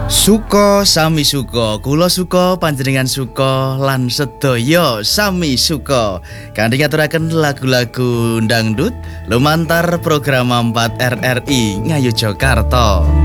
Suka sami suka, kula suka panjenengan suka lan sedaya sami suka. Kanthi ngaturaken lagu-lagu dangdut lumantar program 4 RRI Ngayogyakarta.